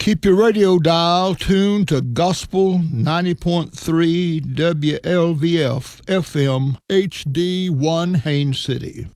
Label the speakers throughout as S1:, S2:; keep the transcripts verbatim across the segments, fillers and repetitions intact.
S1: Keep your radio dial tuned to Gospel ninety point three W L V F F M H D one Haines City.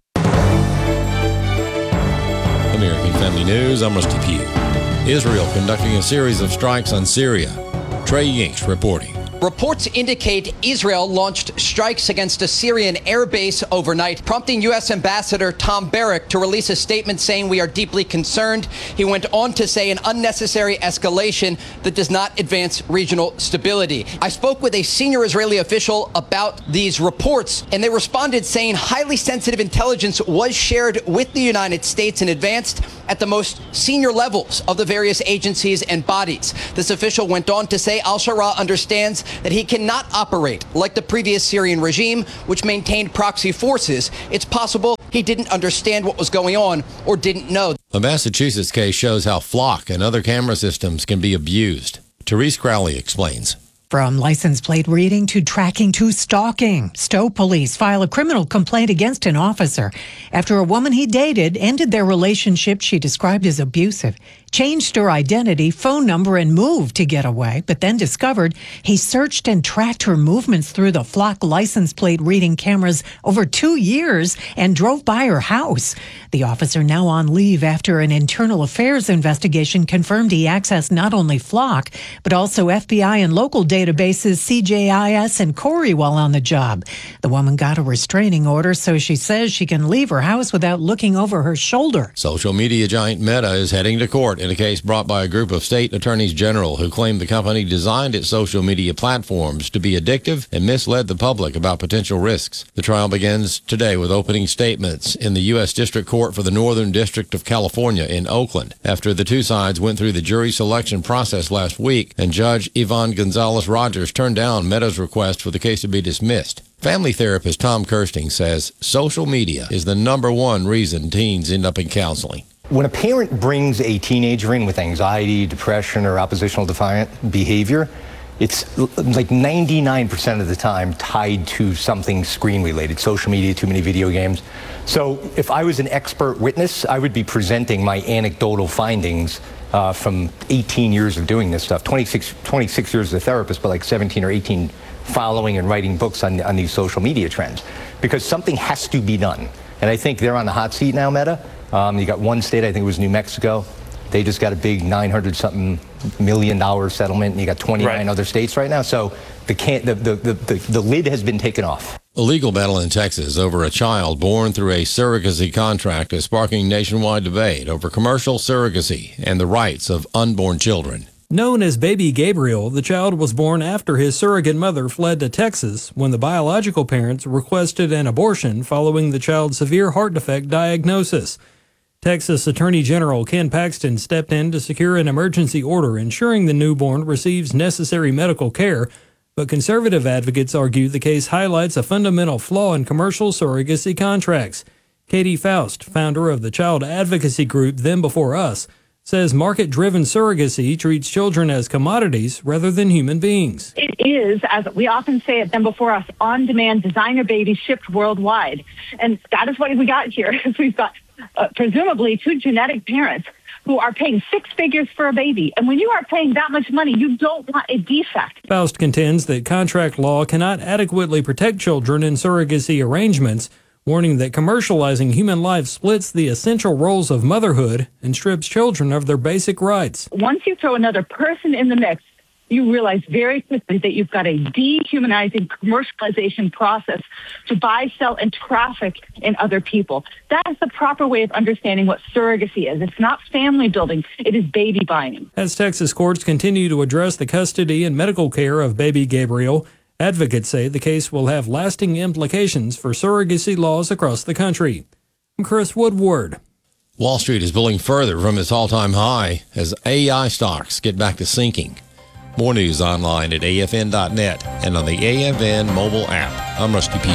S2: American Family News, I'm Rusty Pugh. Israel conducting a series of strikes on Syria. Trey Yinks reporting.
S3: Reports indicate Israel launched strikes against a Syrian air base overnight, prompting U S Ambassador Tom Barrack to release a statement saying we are deeply concerned. He went on to say an unnecessary escalation that does not advance regional stability. I spoke with a senior Israeli official about these reports, and they responded saying highly sensitive intelligence was shared with the United States and advanced at the most senior levels of the various agencies and bodies. This official went on to say al-Shara understands that he cannot operate like the previous Syrian regime, which maintained proxy forces. It's possible he didn't understand what was going on or didn't know.
S2: The Massachusetts case shows how Flock and other camera systems can be abused. Therese Crowley explains.
S4: From license plate reading to tracking to stalking, Stowe police file a criminal complaint against an officer after a woman he dated ended their relationship she described as abusive, changed her identity, phone number, and moved to get away, but then discovered he searched and tracked her movements through the Flock license plate reading cameras over two years and drove by her house. The officer, now on leave after an internal affairs investigation, confirmed he accessed not only Flock, but also F B I and local databases C J I S and Corey while on the job. The woman got a restraining order, so she says she can leave her house without looking over her shoulder.
S2: Social media giant Meta is heading to court in a case brought by a group of state attorneys general who claim the company designed its social media platforms to be addictive and misled the public about potential risks. The trial begins today with opening statements in the U S District Court for the Northern District of California in Oakland, after the two sides went through the jury selection process last week and Judge Yvonne Gonzalez-Rogers turned down Meta's request for the case to be dismissed. Family therapist Tom Kirsting says social media is the number one reason teens end up in counseling.
S5: When a parent brings a teenager in with anxiety, depression, or oppositional defiant behavior, it's like ninety-nine percent of the time tied to something screen-related, social media, too many video games. So if I was an expert witness, I would be presenting my anecdotal findings uh, from eighteen years of doing this stuff, twenty-six, twenty-six years as a therapist, but like seventeen or eighteen following and writing books on, on these social media trends, because something has to be done. And I think they're on the hot seat now, Meta. Um, you got one state, I think it was New Mexico. They just got a big nine hundred something million dollar settlement, and you got twenty-nine right. other states right now. So the, can, the, the, the, the, the lid has been taken off.
S2: A legal battle in Texas over a child born through a surrogacy contract is sparking nationwide debate over commercial surrogacy and the rights of unborn children.
S6: Known as Baby Gabriel, the child was born after his surrogate mother fled to Texas when the biological parents requested an abortion following the child's severe heart defect diagnosis. Texas Attorney General Ken Paxton stepped in to secure an emergency order ensuring the newborn receives necessary medical care, but conservative advocates argue the case highlights a fundamental flaw in commercial surrogacy contracts. Katie Faust, founder of the child advocacy group Them Before Us, says market-driven surrogacy treats children as commodities rather than human beings.
S7: It is, as we often say at Them Before Us, on-demand designer babies shipped worldwide. And that is what we got here. We've got uh, presumably two genetic parents who are paying six figures for a baby. And when you are paying that much money, you don't want a defect.
S6: Faust contends that contract law cannot adequately protect children in surrogacy arrangements, warning that commercializing human life splits the essential roles of motherhood and strips children of their basic rights.
S7: Once you throw another person in the mix, you realize very quickly that you've got a dehumanizing commercialization process to buy, sell, and traffic in other people. That is the proper way of understanding what surrogacy is. It's not family building. It is baby buying.
S6: As Texas courts continue to address the custody and medical care of baby Gabriel, advocates say the case will have lasting implications for surrogacy laws across the country. I'm Chris Woodward.
S2: Wall Street is pulling further from its all-time high as A I stocks get back to sinking. More news online at A F N dot net and on the A F N mobile app. I'm Rusty Pugh.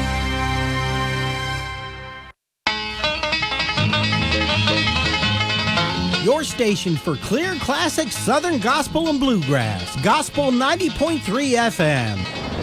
S8: Your station for clear classic Southern gospel and bluegrass. Gospel ninety point three F M.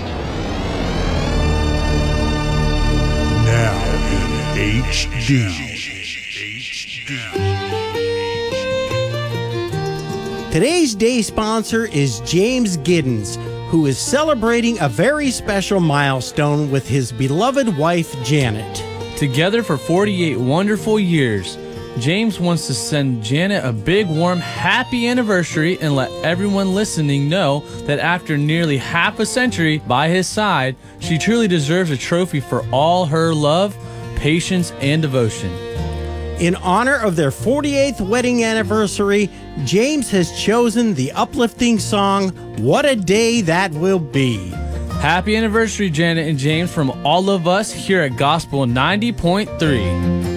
S9: Now in H D.
S8: Today's day sponsor is James Giddens, who is celebrating a very special milestone with his beloved wife, Janet.
S10: Together for forty-eight wonderful years, James wants to send Janet a big, warm, happy anniversary and let everyone listening know that after nearly half a century by his side, she truly deserves a trophy for all her love, patience, and devotion.
S8: In honor of their forty-eighth wedding anniversary, James has chosen the uplifting song, What a Day That Will Be.
S10: Happy anniversary, Janet and James, from all of us here at Gospel ninety point three.